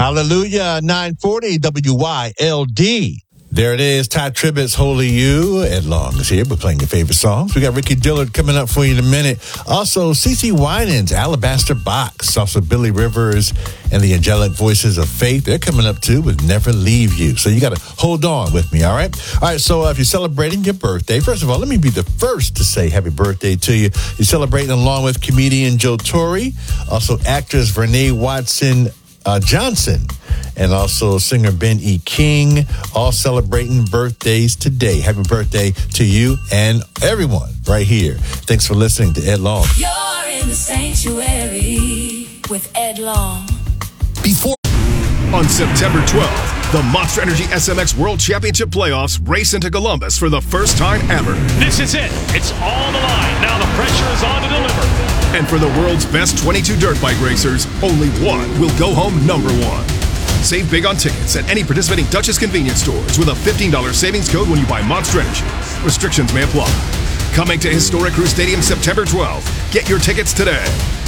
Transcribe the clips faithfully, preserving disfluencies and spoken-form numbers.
Hallelujah, nine forty W Y L D. There it is, Ty Tribbett's Holy You. Ed Long is here. We're playing your favorite songs. We got Ricky Dillard coming up for you in a minute. Also, CeCe Winans, Alabaster Box. Also, Billy Rivers and the Angelic Voices of Faith. They're coming up, too, with Never Leave You. So you got to hold on with me, all right? All right, so uh, if you're celebrating your birthday, first of all, let me be the first to say happy birthday to you. You're celebrating along with comedian Joe Torre, also actress Vernee Watson uh, Johnson, and also singer Ben E. King, all celebrating birthdays today. Happy birthday to you and everyone right here. Thanks for listening to Ed Long. You're in the sanctuary with Ed Long. Before on September twelfth, the Monster Energy S M X World Championship Playoffs race into Columbus for the first time ever. This is it. It's all on the line. Now the pressure is on to deliver. And for the world's best twenty-two dirt bike racers, only one will go home number one. Save big on tickets at any participating Duchess convenience stores with a fifteen dollars savings code when you buy Monster Energy. Restrictions may apply. Coming to Historic Crew Stadium September twelfth. Get your tickets today.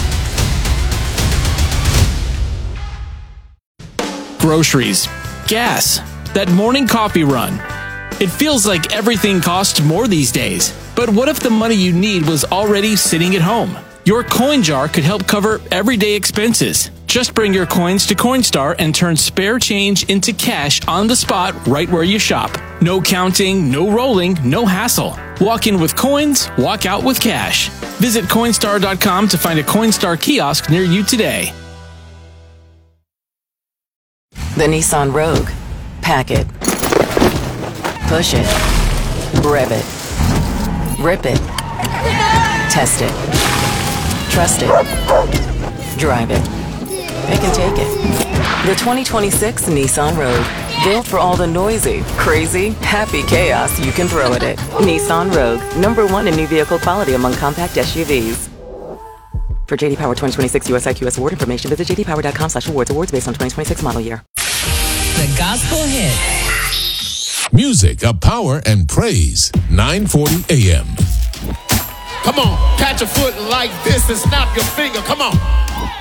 Groceries, gas, that morning coffee run. It feels like everything costs more these days. But what if the money you need was already sitting at home? Your coin jar could help cover everyday expenses. Just bring your coins to Coinstar and turn spare change into cash on the spot right where you shop. No counting, no rolling, no hassle. Walk in with coins, walk out with cash. Visit Coinstar dot com to find a Coinstar kiosk near you today. The Nissan Rogue. Pack it. Push it. Rev it. Rip it. Test it. Trust it. Drive it. Pick and take it. The twenty twenty-six Nissan Rogue. Built for all the noisy, crazy, happy chaos you can throw at it. Nissan Rogue. Number one in new vehicle quality among compact S U Vs. For J D Power twenty twenty-six U S I Q S award information, visit j d power dot com slash awards. Awards based on twenty twenty-six model year. The Gospel Hit. Music of power and praise. nine forty A M. Come on, catch a foot like this and snap your finger. Come on.